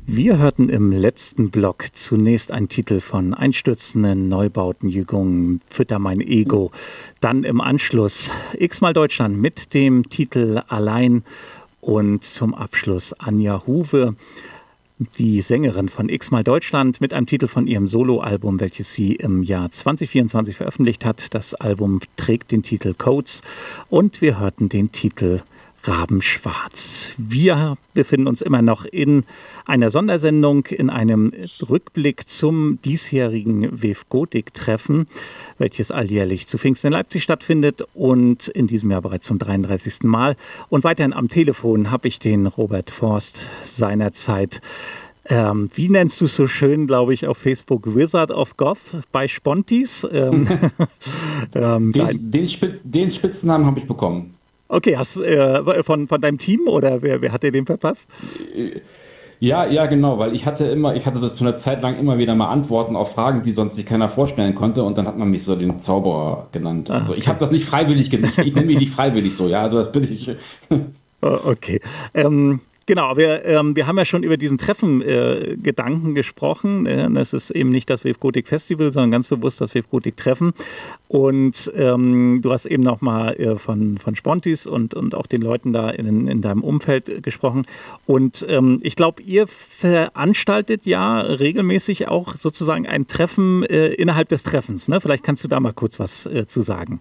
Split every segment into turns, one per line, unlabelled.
Wir hörten im letzten Block zunächst einen Titel von Einstürzenden Neubauten Jugend, Fütter mein Ego. Dann im Anschluss X-mal Deutschland mit dem Titel Allein und zum Abschluss Anja Huwe, die Sängerin von X-mal Deutschland, mit einem Titel von ihrem Soloalbum, welches sie im Jahr 2024 veröffentlicht hat. Das Album trägt den Titel Codes und wir hörten den Titel Rabenschwarz. Wir befinden uns immer noch in einer Sondersendung, in einem Rückblick zum diesjährigen WEF-Gotik-Treffen, welches alljährlich zu Pfingsten in Leipzig stattfindet und in diesem Jahr bereits zum 33. Mal. Und weiterhin am Telefon habe ich den Robert Forst, seinerzeit, wie nennst du es so schön, glaube ich, auf Facebook, Wizard of Goth bei Spontis.
Den Spitznamen habe ich bekommen.
Okay, hast von deinem Team oder wer hat dir den verpasst?
Ja, genau, weil ich hatte das zu einer Zeit lang immer wieder mal Antworten auf Fragen, die sonst sich keiner vorstellen konnte, und dann hat man mich so den Zauberer genannt. Also okay. Ich habe das nicht freiwillig gemacht, ich nenne mich nicht freiwillig so, ja, also das bin ich.
Okay. Genau, wir haben ja schon über diesen Treffen-Gedanken gesprochen. Das ist eben nicht das WEF-Gotik Festival, sondern ganz bewusst das WEF-Gotik Treffen. Und du hast eben nochmal von Spontis und auch den Leuten da in deinem Umfeld gesprochen. Und ich glaube, ihr veranstaltet ja regelmäßig auch sozusagen ein Treffen innerhalb des Treffens. Ne? Vielleicht kannst du da mal kurz was zu sagen.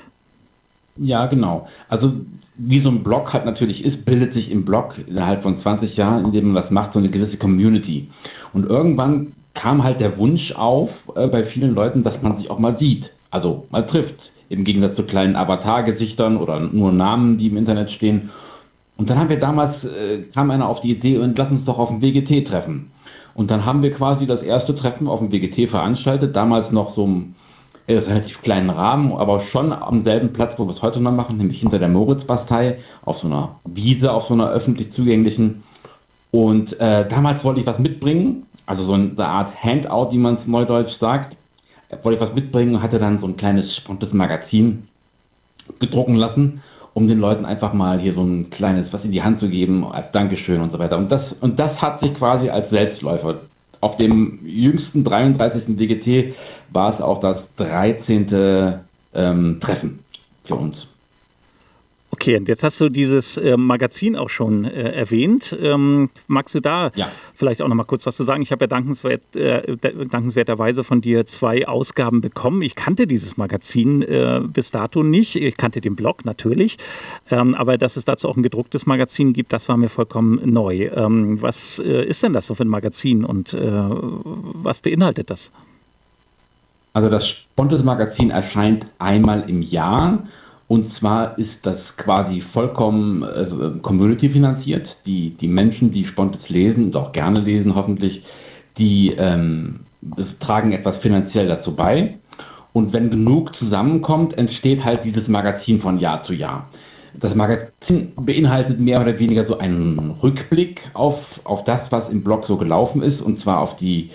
Ja, genau. Also wie so ein Blog halt natürlich ist, bildet sich im Blog innerhalb von 20 Jahren, in dem man was macht, so eine gewisse Community. Und irgendwann kam halt der Wunsch auf bei vielen Leuten, dass man sich auch mal sieht, also mal trifft, im Gegensatz zu kleinen Avatar-Gesichtern oder nur Namen, die im Internet stehen. Und dann haben wir damals, kam einer auf die Idee, und lass uns doch auf dem WGT treffen. Und dann haben wir quasi das erste Treffen auf dem WGT veranstaltet, damals noch so ein relativ kleinen Rahmen, aber schon am selben Platz, wo wir es heute noch machen, nämlich hinter der Moritzbastei, auf so einer Wiese, auf so einer öffentlich zugänglichen. Und damals wollte ich was mitbringen, also so eine Art Handout, wie man es neudeutsch sagt. Wollte ich was mitbringen und hatte dann so ein kleines spontanes Magazin gedrucken lassen, um den Leuten einfach mal hier so ein kleines was in die Hand zu geben, als Dankeschön und so weiter. Und das hat sich quasi als Selbstläufer. Auf dem jüngsten 33. WGT war es auch das 13. Treffen für uns.
Okay, und jetzt hast du dieses Magazin auch schon erwähnt. Magst du da vielleicht auch noch mal kurz was zu sagen? Ich habe ja dankenswerterweise von dir 2 Ausgaben bekommen. Ich kannte dieses Magazin bis dato nicht. Ich kannte den Blog natürlich. Aber dass es dazu auch ein gedrucktes Magazin gibt, das war mir vollkommen neu. Was ist denn das so für ein Magazin und was beinhaltet das?
Also das Spontes-Magazin erscheint einmal im Jahr. Und zwar ist das quasi vollkommen community-finanziert. Die Menschen, die Spontes lesen und auch gerne lesen hoffentlich, die tragen etwas finanziell dazu bei. Und wenn genug zusammenkommt, entsteht halt dieses Magazin von Jahr zu Jahr. Das Magazin beinhaltet mehr oder weniger so einen Rückblick auf das, was im Blog so gelaufen ist, und zwar auf die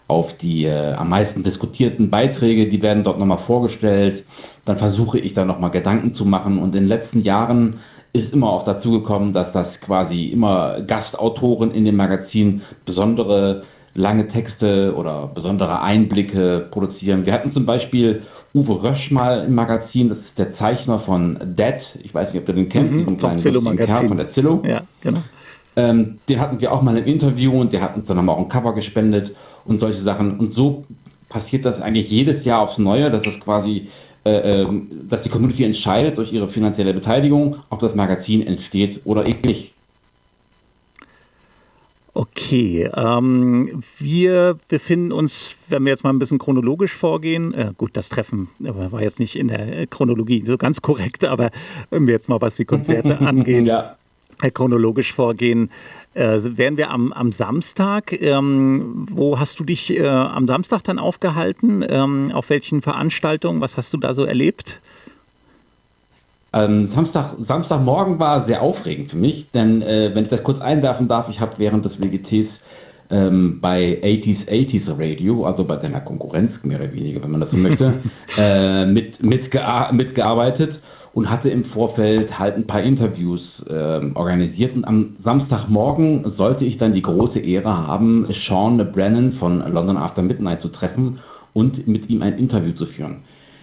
am meisten diskutierten Beiträge, die werden dort nochmal vorgestellt. Dann versuche ich da nochmal Gedanken zu machen, und in den letzten Jahren ist immer auch dazu gekommen, dass das quasi immer Gastautoren in dem Magazin besondere lange Texte oder besondere Einblicke produzieren. Wir hatten zum Beispiel Uwe Rösch mal im Magazin, das ist der Zeichner von Dead, ich weiß nicht, ob ihr den kennt, diesen kleinen
Zillow-Magazin
von der Zillow.
Ja, genau.
Den hatten wir auch mal im Interview, und der hat uns dann auch ein Cover gespendet und solche Sachen. Und so passiert das eigentlich jedes Jahr aufs Neue, dass es quasi, dass die Community entscheidet durch ihre finanzielle Beteiligung, ob das Magazin entsteht oder eben nicht.
Okay, wir befinden uns, wenn wir jetzt mal ein bisschen chronologisch vorgehen, gut, das Treffen war jetzt nicht in der Chronologie so ganz korrekt, aber wenn wir jetzt mal, was die Konzerte angeht, chronologisch vorgehen, wären wir am Samstag. Wo hast du dich am Samstag dann aufgehalten? Auf welchen Veranstaltungen? Was hast du da so erlebt?
Samstagmorgen war sehr aufregend für mich, denn wenn ich das kurz einwerfen darf, ich habe während des WGTs bei 80s Radio, also bei deiner Konkurrenz, mehr oder weniger, wenn man das so möchte, mitgearbeitet. und hatte im Vorfeld halt ein paar Interviews organisiert. Und am Samstagmorgen sollte ich dann die große Ehre haben, Sean Brennan von London After Midnight zu treffen und mit ihm ein Interview zu führen.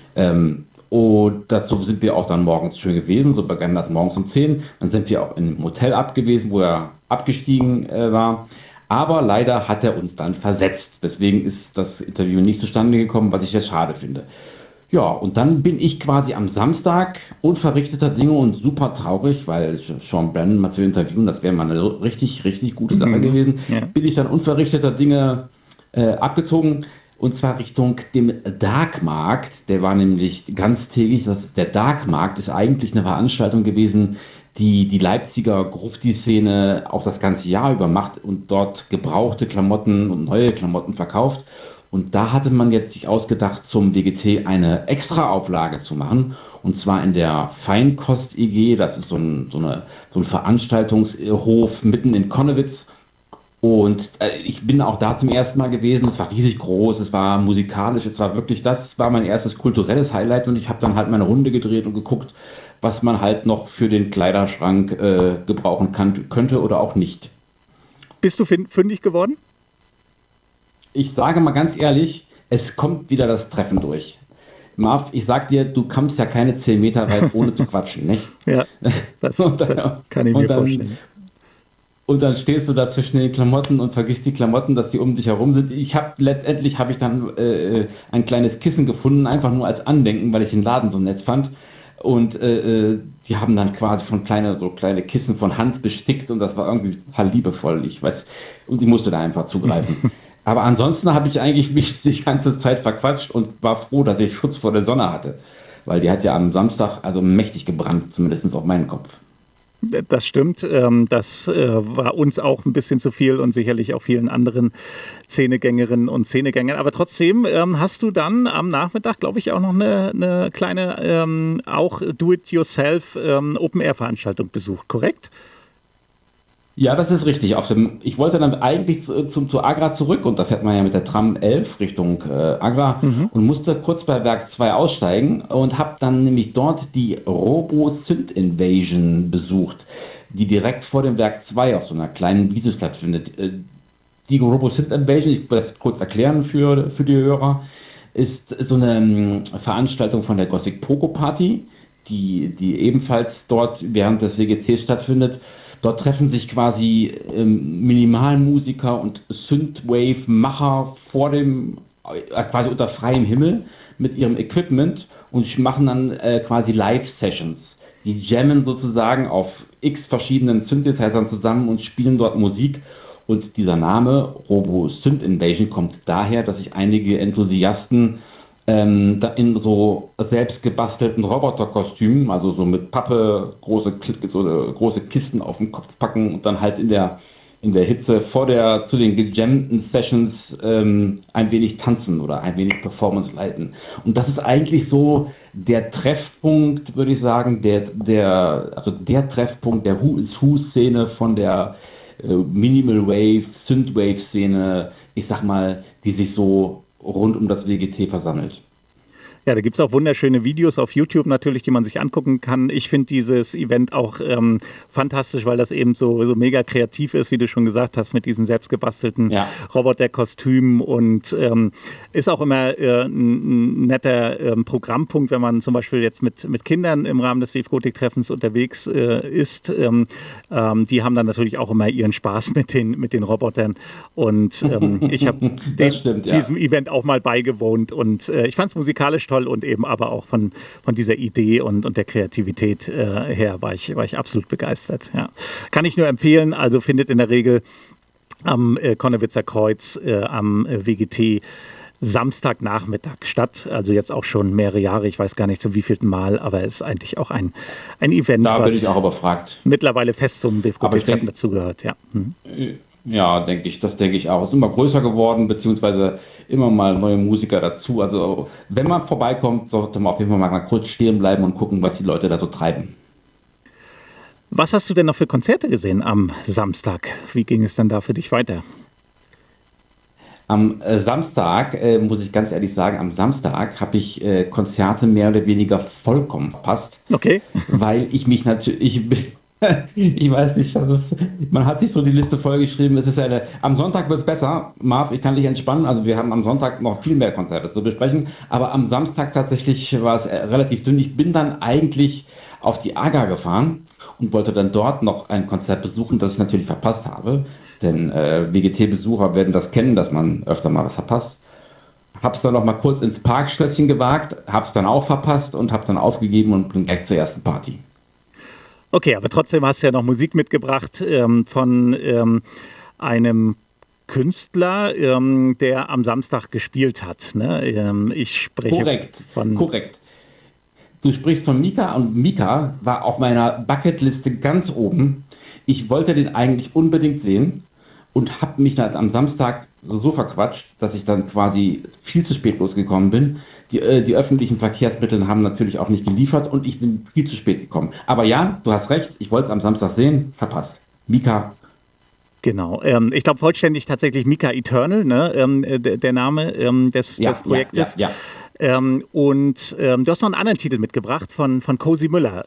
Und dazu sind wir auch dann morgens schön gewesen, so begann das morgens um 10. Dann sind wir auch in einem Hotel abgewesen, wo er abgestiegen war. Aber leider hat er uns dann versetzt. Deswegen ist das Interview nicht zustande gekommen, was ich sehr schade finde. Ja, und dann bin ich quasi am Samstag unverrichteter Dinge und super traurig, weil Sean Brennan mal zu interviewen, das wäre mal eine richtig, richtig gute Sache gewesen. Ja. Bin ich dann unverrichteter Dinge abgezogen. Und zwar Richtung dem Darkmarkt. Der war nämlich ganztägig. Der Darkmarkt ist eigentlich eine Veranstaltung gewesen, die Leipziger Grufti-Szene auch das ganze Jahr über macht und dort gebrauchte Klamotten und neue Klamotten verkauft. Und da hatte man jetzt sich ausgedacht, zum WGT eine Extra-Auflage zu machen. Und zwar in der Feinkost EG. Das ist so ein Veranstaltungshof mitten in Connewitz. Und ich bin auch da zum ersten Mal gewesen, es war riesig groß, es war musikalisch, es war wirklich, das war mein erstes kulturelles Highlight und ich habe dann halt meine Runde gedreht und geguckt, was man halt noch für den Kleiderschrank gebrauchen könnte oder auch nicht.
Bist du fündig geworden?
Ich sage mal ganz ehrlich, es kommt wieder das Treffen durch. Marv, ich sag dir, du kommst ja keine 10 Meter weit, ohne zu quatschen, nicht?
Ja, das kann ich mir vorstellen.
Und dann stehst du da zwischen den Klamotten und vergisst die Klamotten, dass die um dich herum sind. Letztendlich habe ich dann ein kleines Kissen gefunden, einfach nur als Andenken, weil ich den Laden so nett fand. Und die haben dann quasi so kleine Kissen von Hand bestickt und das war irgendwie total liebevoll. Und ich musste da einfach zugreifen. Aber ansonsten habe ich eigentlich mich die ganze Zeit verquatscht und war froh, dass ich Schutz vor der Sonne hatte. Weil die hat ja am Samstag also mächtig gebrannt, zumindest auf meinen Kopf.
Das stimmt, das war uns auch ein bisschen zu viel und sicherlich auch vielen anderen Szenegängerinnen und Szenegängern. Aber trotzdem hast du dann am Nachmittag, glaube ich, auch noch eine kleine, auch Do-it-yourself Open-Air-Veranstaltung besucht, korrekt?
Ja, das ist richtig. Ich wollte dann eigentlich zu Agra zurück und das fährt man ja mit der Tram 11 Richtung Agra und musste kurz bei Werk 2 aussteigen und habe dann nämlich dort die Robo-Synth Invasion besucht, die direkt vor dem Werk 2 auf so einer kleinen Wiese stattfindet. Die Robo-Synth Invasion, ich will das kurz erklären für die Hörer, ist so eine Veranstaltung von der Gothic Pogo Party, die ebenfalls dort während des WGT stattfindet. Dort treffen sich quasi Minimalmusiker und Synthwave-Macher quasi unter freiem Himmel mit ihrem Equipment und machen dann quasi Live-Sessions. Die jammen sozusagen auf x verschiedenen Synthesizern zusammen und spielen dort Musik. Und dieser Name Robo Synth Invasion kommt daher, dass sich einige Enthusiasten in so selbst gebastelten Roboterkostümen, also so mit Pappe, große Kisten auf den Kopf packen und dann halt in der Hitze zu den gejammten Sessions ein wenig tanzen oder ein wenig Performance leiten. Und das ist eigentlich so der Treffpunkt, würde ich sagen, der Treffpunkt der Who-is-Who-Szene von der Minimal Wave, Synthwave Szene, ich sag mal, die sich so rund um das WGT versammelt.
Ja, da gibt es auch wunderschöne Videos auf YouTube natürlich, die man sich angucken kann. Ich finde dieses Event auch fantastisch, weil das eben so mega kreativ ist, wie du schon gesagt hast, mit diesen selbstgebastelten Roboterkostümen und ist auch immer ein netter Programmpunkt, wenn man zum Beispiel jetzt mit Kindern im Rahmen des WFGotik-Treffens unterwegs ist. Die haben dann natürlich auch immer ihren Spaß mit den Robotern und ich habe diesem Event auch mal beigewohnt und ich fand es musikalisch toll und eben aber auch von dieser Idee und der Kreativität her war ich absolut begeistert. Ja. Kann ich nur empfehlen, also findet in der Regel am Connewitzer Kreuz am WGT Samstagnachmittag statt, also jetzt auch schon mehrere Jahre, ich weiß gar nicht zum wievielten Mal, aber es ist eigentlich auch ein Event,
da bin ich auch überfragt.
Mittlerweile fest zum WFGotik-Treffen dazugehört. Ja.
Ja, das denke ich auch. Es ist immer größer geworden, beziehungsweise immer mal neue Musiker dazu. Also wenn man vorbeikommt, sollte man auf jeden Fall mal kurz stehen bleiben und gucken, was die Leute da so treiben.
Was hast du denn noch für Konzerte gesehen am Samstag? Wie ging es dann da für dich weiter?
Am Samstag, muss ich ganz ehrlich sagen, am Samstag habe ich Konzerte mehr oder weniger vollkommen verpasst.
Okay.
Weil ich mich natürlich, ich weiß nicht, man hat sich so die Liste vollgeschrieben, es ist am Sonntag wird es besser, Marv, ich kann dich entspannen, also wir haben am Sonntag noch viel mehr Konzerte zu besprechen, aber am Samstag tatsächlich war es relativ dünn. Ich bin dann eigentlich auf die AGA gefahren und wollte dann dort noch ein Konzert besuchen, das ich natürlich verpasst habe, denn WGT-Besucher werden das kennen, dass man öfter mal was verpasst. Hab's dann noch mal kurz ins Parkschlösschen gewagt, hab's dann auch verpasst und hab's dann aufgegeben und bin gleich zur ersten Party.
Okay, aber trotzdem hast du ja noch Musik mitgebracht von einem Künstler, der am Samstag gespielt hat. Ne? Ich spreche von...
Korrekt. Du sprichst von Mika und Mika war auf meiner Bucketliste ganz oben. Ich wollte den eigentlich unbedingt sehen und habe mich dann am Samstag so verquatscht, dass ich dann quasi viel zu spät losgekommen bin. Die öffentlichen Verkehrsmittel haben natürlich auch nicht geliefert und ich bin viel zu spät gekommen. Aber ja, du hast recht, ich wollte es am Samstag sehen, verpasst. Mika.
Genau. Ich glaube vollständig tatsächlich Mika Eternal, ne? Der Name des Projektes.
Ja.
Und du hast noch einen anderen Titel mitgebracht von Cozy Müller,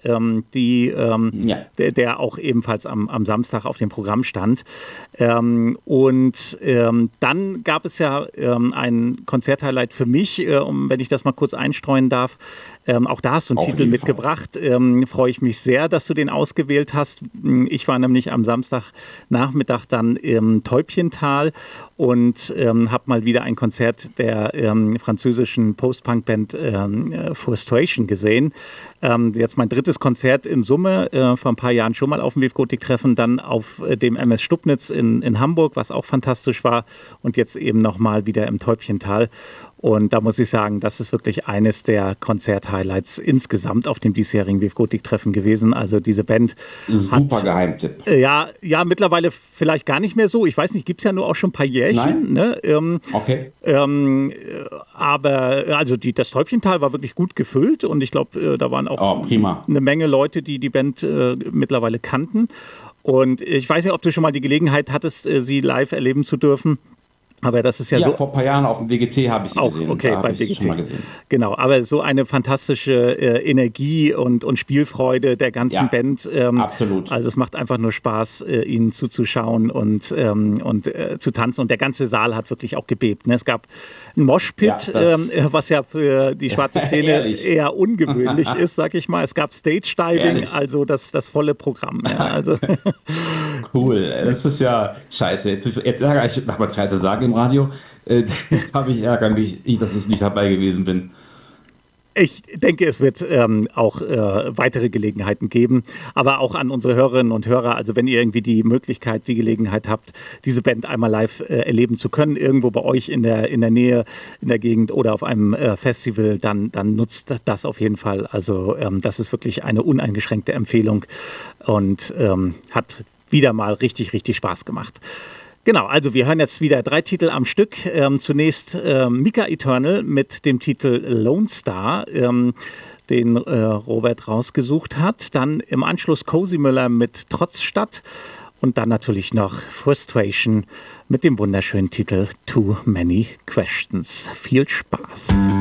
der auch ebenfalls am Samstag auf dem Programm stand. Dann gab es ja ein Konzerthighlight für mich, wenn ich das mal kurz einstreuen darf. Auch da hast du einen Titel mitgebracht. Freue ich mich sehr, dass du den ausgewählt hast. Ich war nämlich am Samstagnachmittag dann im Täubchental und habe mal wieder ein Konzert der französischen Post-Punk-Band Frustration gesehen. Jetzt mein drittes Konzert in Summe, vor ein paar Jahren schon mal auf dem WFGotik-Treffen, dann auf dem MS Stubnitz in Hamburg, was auch fantastisch war, und jetzt eben nochmal wieder im Täubchental. Und da muss ich sagen, das ist wirklich eines der Konzert-Highlights insgesamt auf dem diesjährigen WFGotik-Treffen gewesen. Also diese Band hat...
Super Geheimtipp.
Ja, mittlerweile vielleicht gar nicht mehr so. Ich weiß nicht, gibt es ja nur auch schon ein paar Jährchen. Ne?
Okay.
Aber also das Täubchental war wirklich gut gefüllt und ich glaube, da waren auch eine Menge Leute, die die Band mittlerweile kannten. Und ich weiß nicht, ob du schon mal die Gelegenheit hattest, sie live erleben zu dürfen. Aber das ist ja so.
Vor ein paar Jahren auf dem WGT habe ich
auch
gesehen.
Okay, beim WGT. Genau, aber so eine fantastische Energie und Spielfreude der ganzen Band.
Absolut.
Also es macht einfach nur Spaß, ihnen zuzuschauen und zu tanzen. Und der ganze Saal hat wirklich auch gebebt. Ne? Es gab ein Moshpit, was ja für die schwarze Szene eher ungewöhnlich ist, sag ich mal. Es gab Stage Diving, also das volle Programm. Ja, also.
Cool, das ist ja scheiße. Jetzt ärgere ich, nach mal scheiße sagen im Radio, habe ich Ärger, dass ich nicht dabei gewesen bin.
Ich denke, es wird auch weitere Gelegenheiten geben, aber auch an unsere Hörerinnen und Hörer, also wenn ihr irgendwie die Gelegenheit habt, diese Band einmal live erleben zu können, irgendwo bei euch in der Nähe, in der Gegend oder auf einem Festival, dann nutzt das auf jeden Fall. Also das ist wirklich eine uneingeschränkte Empfehlung und hat wieder mal richtig, richtig Spaß gemacht. Genau, also wir hören jetzt wieder 3 Titel am Stück. Zunächst Mika Eternal mit dem Titel Lone Star, den Robert rausgesucht hat. Dann im Anschluss Cozy Müller mit Trotzstadt und dann natürlich noch Frustration mit dem wunderschönen Titel Too Many Questions. Viel Spaß.